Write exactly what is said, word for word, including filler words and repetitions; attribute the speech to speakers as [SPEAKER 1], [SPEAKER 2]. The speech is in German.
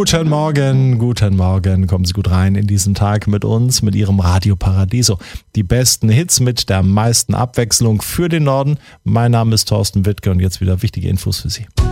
[SPEAKER 1] Guten Morgen, guten Morgen. Kommen Sie gut rein in diesen Tag mit uns, mit Ihrem Radio Paradiso. Die besten Hits mit der meisten Abwechslung für den Norden. Mein Name ist Thorsten Wittke und jetzt wieder wichtige Infos für Sie.